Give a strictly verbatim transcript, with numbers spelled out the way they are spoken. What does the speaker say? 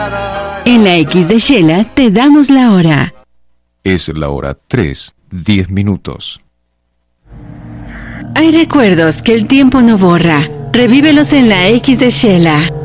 En la X de Shela te damos la hora. Es la hora tres, diez minutos. Hay recuerdos que el tiempo no borra. Revívelos en la X de Shela.